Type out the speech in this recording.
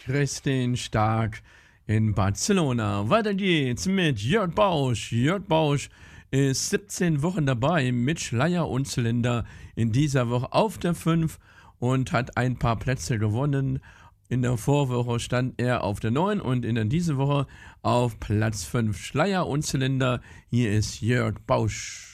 Christine Stark in Barcelona. Weiter geht's mit Jörg Bausch. Jörg Bausch ist 17 Wochen dabei mit Schleier und Zylinder. In dieser Woche auf der 5 und hat ein paar Plätze gewonnen. In der Vorwoche stand er auf der 9 und in dieser Woche auf Platz 5. Schleier und Zylinder. Hier ist Jörg Bausch.